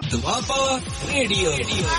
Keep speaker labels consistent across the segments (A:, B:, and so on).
A: Doaba radio.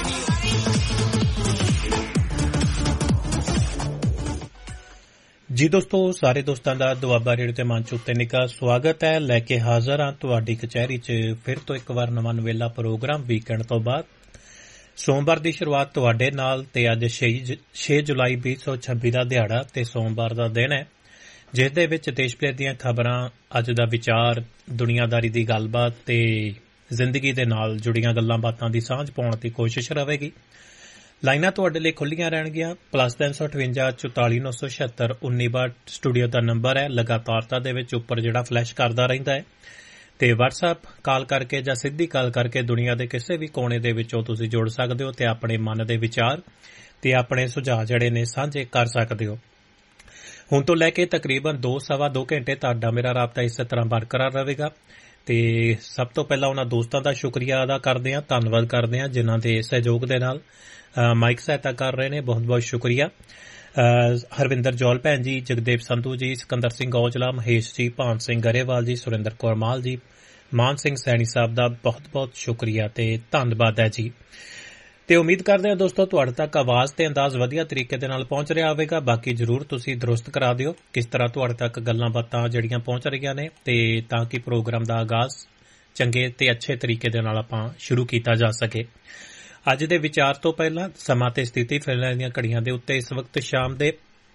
B: ਜੀ ਦੋਸਤੋ, ਸਾਰੇ ਦੋਸਤਾਂ ਦਾ ਦੁਆਬਾ ਰੇਡੀਓ ਤੇ ਮੰਚ ਉੱਤੇ ਨਿੱਘਾ ਸਵਾਗਤ ਹੈ। ਲੈ ਕੇ ਹਾਜ਼ਰ ਹਾਂ ਤੁਹਾਡੀ ਕਚਹਿਰੀ 'ਚ ਫਿਰ ਤੋਂ ਇੱਕ ਵਾਰ ਨਵਾਂ ਨਵੇਲਾ ਪ੍ਰੋਗਰਾਮ ਵੀਕਐਂਡ ਤੋਂ ਬਾਅਦ। ਸੋਮਵਾਰ ਦੀ ਸ਼ੁਰੂਆਤ ਤੁਹਾਡੇ ਨਾਲ ਤੇ ਅੱਜ 6 ਜੁਲਾਈ 2026 ਦਾ ਦਿਹਾੜਾ ਤੇ ਸੋਮਵਾਰ ਦਾ ਦਿਨ ਹੈ, ਜਿਸ ਦੇ ਵਿੱਚ ਦੇਸ਼ ਭਰ ਦੀਆਂ ਖਬਰਾਂ, ਅੱਜ ਦਾ ਵਿਚਾਰ, ਦੁਨੀਆਦਾਰੀ ਦੀ ਗੱਲਬਾਤ ਤੇ ਜ਼ਿੰਦਗੀ ਦੇ ਨਾਲ ਜੁੜੀਆਂ ਗੱਲਾਂ ਬਾਤਾਂ ਦੀ ਸਾਂਝ ਪਾਉਣ ਦੀ ਕੋਸ਼ਿਸ਼ ਰਹੇਗੀ। ਲਾਈਨਾਂ ਤੁਹਾਡੇ ਲਈ ਖੁੱਲੀਆਂ ਰਹਿਣਗੀਆਂ। +358 44 976 1962 ਸਟੂਡੀਓ ਦਾ ਨੰਬਰ ਹੈ। ਲਗਾਤਾਰਤਾ ਦੇ ਵਿੱਚ ਉੱਪਰ ਜਿਹੜਾ ਫਲੈਸ਼ ਕਰਦਾ ਰਹਿੰਦਾ ਹੈ ਤੇ WhatsApp ਕਾਲ ਕਰਕੇ ਜਾਂ ਸਿੱਧੀ ਕਾਲ ਕਰਕੇ ਦੁਨੀਆ ਦੇ ਕਿਸੇ ਵੀ ਕੋਨੇ ਦੇ ਵਿੱਚੋਂ ਤੁਸੀਂ ਜੁੜ ਸਕਦੇ ਹੋ ਤੇ ਆਪਣੇ ਮਨ ਦੇ ਵਿਚਾਰ ਤੇ ਆਪਣੇ ਸੁਝਾਅ ਜਿਹੜੇ ਨੇ ਸਾਂਝੇ ਕਰ ਸਕਦੇ ਹੋ। ਹੁਣ ਤੋਂ ਲੈ ਕੇ ਤਕਰੀਬਨ 2-2.25 ਘੰਟੇ ਤੁਹਾਡਾ ਮੇਰਾ ਰਾਬਤਾ ਇਸੇ ਤਰ੍ਹਾਂ ਬਰਕਰਾਰ ਰਹੇਗਾ ਤੇ ਸਭ ਤੋਂ ਪਹਿਲਾਂ ਉਹਨਾਂ ਦੋਸਤਾਂ ਦਾ ਸ਼ੁਕਰੀਆ ਅਦਾ ਕਰਦੇ ਹਾਂ, ਧੰਨਵਾਦ ਕਰਦੇ ਹਾਂ ਜਿਨ੍ਹਾਂ ਦੇ ਸਹਿਯੋਗ ਦੇ ਨਾਲ ਮਾਈਕ ਸਹਾਇਤਾ ਕਰ ਰਹੇ ਨੇ। ਬਹੁਤ ਬਹੁਤ ਸ਼ੁਕਰੀਆ। ਹਰਵਿੰਦਰ ਜੌਲ ਭੈਣ ਜੀ, ਜਗਦੇਵ ਸੰਧੂ ਜੀ, ਸਿਕੰਦਰ ਸਿੰਘ ਔਜਲਾ, ਮਹੇਸ਼ ਜੀ, ਭਾਨ ਸਿੰਘ ਗਰੇਵਾਲ ਜੀ, ਸੁਰਿੰਦਰ ਕੌਰ ਮਾਲ ਜੀ, ਮਾਨ ਸਿੰਘ ਸੈਣੀ ਸਾਹਿਬ ਦਾ ਬਹੁਤ ਬਹੁਤ ਸ਼ੁਕਰੀਆ ਤੇ ਧੰਨਵਾਦ ਹੈ ਜੀ। ਤੇ ਉਮੀਦ ਕਰਦੇ ਹਾਂ ਦੋਸਤੋ ਤੁਹਾਡੇ ਤੱਕ ਆਵਾਜ਼ ਤੇ ਅੰਦਾਜ਼ ਵਧੀਆ ਤਰੀਕੇ ਦੇ ਨਾਲ ਪਹੁੰਚ ਰਿਹਾ ਹੋਵੇਗਾ। ਬਾਕੀ ਜ਼ਰੂਰ ਤੁਸੀਂ ਦਰੁਸਤ ਕਰਾ ਦਿਓ ਕਿਸ ਤਰ੍ਹਾਂ ਤੁਹਾਡੇ ਤੱਕ ਗੱਲਾਂ ਬਾਤਾਂ ਜਿਹੜੀਆਂ ਪਹੁੰਚ ਰਹੀਆਂ ਨੇ, ਤੇ ਤਾਂ ਕਿ ਪ੍ਰੋਗਰਾਮ ਦਾ ਆਗਾਜ਼ ਚੰਗੇ ਤੇ ਅੱਛੇ ਤਰੀਕੇ ਦੇ ਨਾਲ ਆਪਾਂ ਸ਼ੁਰੂ ਕੀਤਾ ਜਾ ਸਕੇ। ਅੱਜ ਦੇ ਵਿਚਾਰ ਤੋਂ ਪਹਿਲਾਂ ਸਮਾਂ ਤੇ ਸਥਿਤੀ ਫਿਲਹਾਲ ਦੀਆਂ ਘੜੀਆਂ ਦੇ ਉੱਤੇ ਇਸ ਵਕਤ ਸ਼ਾਮ ਦੇ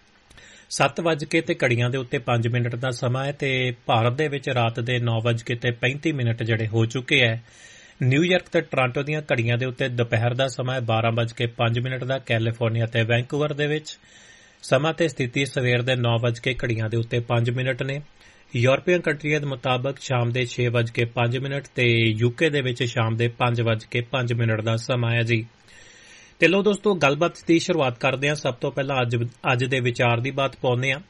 B: 7:00 ਤੇ ਘੜੀਆਂ ਦੇ ਉੱਤੇ 5 ਮਿੰਟ ਦਾ ਸਮਾਂ ਹੈ ਤੇ ਭਾਰਤ ਦੇ ਵਿੱਚ ਰਾਤ ਦੇ 9:35 ਜਿਹੜੇ ਹੋ ਚੁੱਕੇ ਹੈ। ਨਿਊਯਾਰਕ ਤੇ ਟੋਰਾਂਟੋ ਦੀਆਂ ਘੜੀਆਂ ਦੇ ਉੱਤੇ ਦੁਪਹਿਰ ਦਾ ਸਮਾਂ ਹੈ 12:05 ਦਾ। ਕੈਲੀਫੋਰਨੀਆ ਤੇ ਵੈਂਕੂਵਰ ਦੇ ਵਿੱਚ ਸਮਾਂ ਤੇ ਸਥਿਤੀ ਸਵੇਰ ਦੇ 9:00 ਘੜੀਆਂ ਦੇ ਉੱਤੇ 5 ਮਿੰਟ ਨੇ। ਯੂਰਪੀਅਨ ਕੰਟਰੀਆਂ ਦੇ ਮੁਤਾਬਕ ਸ਼ਾਮ ਦੇ 6:05 ਤੇ ਯੂਕੇ ਦੇ ਵਿੱਚ ਸ਼ਾਮ ਦੇ 5:05 ਦਾ ਸਮਾਂ ਹੈ ਜੀ। ਤੇ ਲੋ ਦੋਸਤੋ, ਗੱਲਬਾਤ ਦੀ ਸ਼ੁਰੂਆਤ ਕਰਦੇ ਹਾਂ। ਸਭ ਤੋਂ ਪਹਿਲਾਂ ਅੱਜ ਦੇ ਵਿਚਾਰ ਦੀ ਬਾਤ ਪਾਉਂਦੇ ਹਾਂ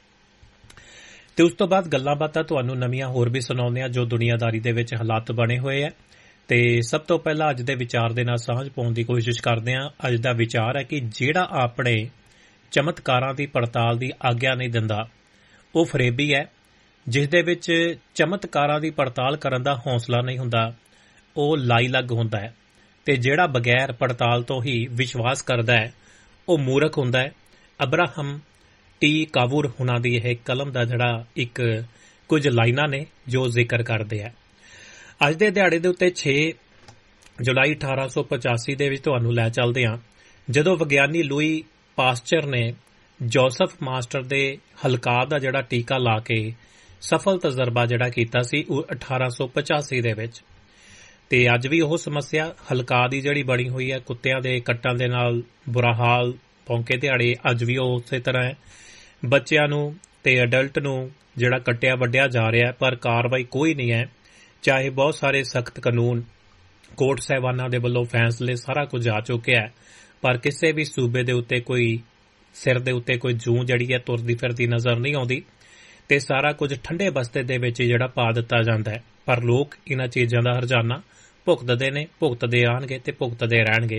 B: ਤੇ ਉਸ ਤੋਂ ਬਾਅਦ ਗੱਲਾਂ ਬਾਤਾਂ ਤੁਹਾਨੂੰ ਨਵੀਆਂ ਹੋਰ ਵੀ ਸੁਣਾਉਂਦੇ ਹਾਂ ਜੋ ਦੁਨੀਆਦਾਰੀ ਦੇ ਵਿੱਚ ਹਾਲਾਤ ਬਣੇ ਹੋਏ ਹੈ। ਤੇ ਸਭ ਤੋਂ ਪਹਿਲਾਂ ਅੱਜ ਦੇ ਵਿਚਾਰ ਦੇ ਨਾਲ ਸਾਂਝ ਪਾਉਣ ਦੀ ਕੋਸ਼ਿਸ਼ ਕਰਦੇ ਹਾਂ। ਅੱਜ ਦਾ ਵਿਚਾਰ ਹੈ ਕਿ ਜਿਹੜਾ ਆਪਣੇ ਚਮਤਕਾਰਾਂ ਦੀ ਪੜਤਾਲ ਦੀ ਆਗਿਆ ਨਹੀਂ ਦਿੰਦਾ ਉਹ ਫਰੇਬੀ ਹੈ। ਜਿਸ ਦੇ ਵਿੱਚ ਚਮਤਕਾਰਾਂ ਦੀ ਪੜਤਾਲ ਕਰਨ ਦਾ ਹੌਸਲਾ ਨਹੀਂ ਹੁੰਦਾ ਉਹ ਲਾਈਲੱਗ ਹੁੰਦਾ ਹੈ, ਤੇ ਜਿਹੜਾ ਬਗੈਰ ਪੜਤਾਲ ਤੋਂ ਹੀ ਵਿਸ਼ਵਾਸ ਕਰਦਾ ਹੈ ਉਹ ਮੂਰਖ ਹੁੰਦਾ ਹੈ। ਅਬਰਾਹਮ ਟੀ ਕਾਵੂਰ ਹੁਣਾਂ ਦੀ ਇਹ ਕਲਮ ਦਾ ਜਿਹੜਾ ਇੱਕ ਕੁਝ ਲਾਈਨਾਂ ਨੇ ਜੋ ਜ਼ਿਕਰ ਕਰਦੇ ਆ। ਅੱਜ ਦੇ ਦਿਹਾੜੇ ਦੇ ਉੱਤੇ 6 ਜੁਲਾਈ 1885 ਦੇ ਵਿੱਚ ਤੁਹਾਨੂੰ ਲੈ ਚੱਲਦੇ ਹਾਂ, ਜਦੋਂ ਵਿਗਿਆਨੀ ਲੂਈ ਪਾਸਚਰ ਨੇ ਜੋਸਫ ਮਾਸਟਰ ਦੇ ਹਲਕਾ ਦਾ ਜਿਹੜਾ ਟੀਕਾ ਲਾ ਕੇ ਸਫਲ ਤਜਰਬਾ ਜਿਹੜਾ ਕੀਤਾ ਸੀ ਉਹ 1885 ਦੇ ਵਿੱਚ। ਤੇ ਅੱਜ ਵੀ ਉਹ ਸਮੱਸਿਆ ਹਲਕਾ ਦੀ ਜਿਹੜੀ ਬਣੀ ਹੋਈ ਹੈ, ਕੁੱਤਿਆਂ ਦੇ ਕੱਟਾਂ ਦੇ ਨਾਲ ਬੁਰਾ ਹਾਲ ਪੌਂਕੇ ਦਿਹਾੜੇ ਅੱਜ ਵੀ ਉਹ ਉਸੇ ਤਰ੍ਹਾਂ ਹੈ। ਬੱਚਿਆਂ ਨੂੰ ਤੇ ਅਡਲਟ ਨੂੰ ਜਿਹੜਾ ਕੱਟਿਆ ਵੱਢਿਆ ਜਾ ਰਿਹਾ ਪਰ ਕਾਰਵਾਈ ਕੋਈ ਨਹੀਂ ਹੈ। ਚਾਹੇ ਬਹੁਤ ਸਾਰੇ ਸਖਤ ਕਾਨੂੰਨ, ਕੋਰਟ ਸਾਹਿਬਾਨਾਂ ਦੇ ਵੱਲੋਂ ਫੈਸਲੇ, ਸਾਰਾ ਕੁਝ ਆ ਚੁੱਕਿਆ ਹੈ, ਪਰ ਕਿਸੇ ਵੀ ਸੂਬੇ ਦੇ ਉੱਤੇ ਕੋਈ ਸਿਰ ਦੇ ਉੱਤੇ ਕੋਈ ਜੂੰ ਜਿਹੜੀ ਹੈ ਤੁਰਦੀ ਫਿਰਦੀ ਨਜ਼ਰ ਨਹੀਂ ਆਉਂਦੀ ਤੇ ਸਾਰਾ ਕੁਝ ਠੰਡੇ ਬਸਤੇ ਦੇ ਵਿੱਚ ਜਿਹੜਾ ਪਾ ਦਿੱਤਾ ਜਾਂਦਾ ਹੈ। ਪਰ ਲੋਕ ਇਹਨਾਂ ਚੀਜ਼ਾਂ ਦਾ ਹਰਜਾਨਾ ਭੁਗਤਦੇ ਨੇ, ਭੁਗਤਦੇ ਆਣਗੇ ਤੇ ਭੁਗਤਦੇ ਰਹਿਣਗੇ।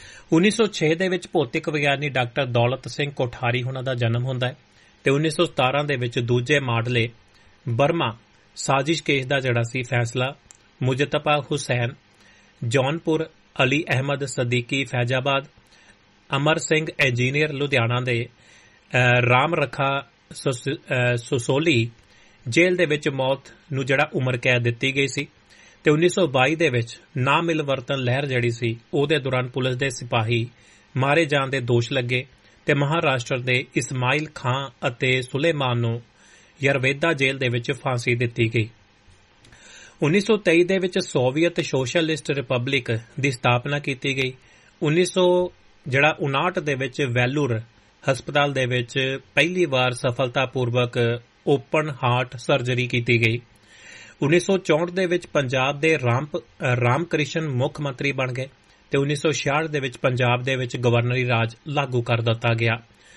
B: 1906 ਦੇ ਵਿੱਚ ਭੌਤਿਕ ਵਿਗਿਆਨੀ ਡਾਕਟਰ ਦੌਲਤ ਸਿੰਘ ਕੋਠਾਰੀ ਹੁਣਾਂ ਦਾ ਜਨਮ ਹੁੰਦਾ ਹੈ ਤੇ 1917 ਦੇ ਵਿੱਚ ਦੂਜੇ ਮਾਡਲੇ ਬਰਮਾ ਸਾਜ਼ਿਸ਼ ਕੇਸ ਦਾ ਜਿਹੜਾ ਸੀ ਫੈਸਲਾ ਮੁਜਤਬਾ ਹੁਸੈਨ, ਜੌਨਪੁਰ, ਅਲੀ ਅਹਿਮਦ ਸਦੀਕੀ ਫੈਜ਼ਾਬਾਦ, ਅਮਰ ਸਿੰਘ ਇੰਜੀਨੀਅਰ ਲੁਧਿਆਣਾ ਦੇ, ਰਾਮ ਰੱਖਾ ਸੋਸੋਲੀ ਜੇਲ੍ਹ ਦੇ ਵਿੱਚ ਮੌਤ ਨੂੰ ਜਿਹੜਾ ਉਮਰ ਕੈਦ ਦਿੱਤੀ ਗਈ ਸੀ। ਤੇ 1922 ਦੇ ਵਿੱਚ ਨਾ ਮਿਲਵਰਤਨ ਲਹਿਰ ਜਿਹੜੀ ਸੀ ਉਹਦੇ ਦੌਰਾਨ ਪੁਲਿਸ ਦੇ ਸਿਪਾਹੀ ਮਾਰੇ ਜਾਣ ਦੇ ਦੋਸ਼ ਲੱਗੇ ਤੇ ਮਹਾਰਾਸ਼ਟਰ ਦੇ ਇਸਮਾਇਲ ਖਾਂ ਅਤੇ ਸੁਲੇਮਾਨ ਨੂੰ ਯਰਵੇਦਾ ਜੇਲ੍ਹ ਦੇ ਵਿੱਚ ਫਾਂਸੀ ਦਿੱਤੀ ਗਈ। 1923 ਦੇ ਵਿੱਚ ਸੋਵੀਅਤ ਸੋਸ਼ਲਿਸਟ ਰਿਪਬਲਿਕ ਦੀ ਸਥਾਪਨਾ ਕੀਤੀ ਗਈ। 1959 ਦੇ ਵਿੱਚ ਵੈਲੂਰ ਹਸਪਤਾਲ ਦੇ ਵਿੱਚ ਪਹਿਲੀ ਵਾਰ ਸਫਲਤਾਪੂਰਵਕ ਓਪਨ ਹਾਰਟ ਸਰਜਰੀ ਕੀਤੀ ਗਈ। 1964 ਦੇ ਵਿੱਚ ਪੰਜਾਬ ਦੇ ਰਾਮ ਕ੍ਰਿਸ਼ਨ ਮੁੱਖ ਮੰਤਰੀ ਬਣ ਗਏ ਤੇ 1966 ਦੇ ਵਿੱਚ ਪੰਜਾਬ ਦੇ ਵਿੱਚ ਗਵਰਨਰੀ ਰਾਜ ਲਾਗੂ ਕਰ ਦਿੱਤਾ ਗਿਆ।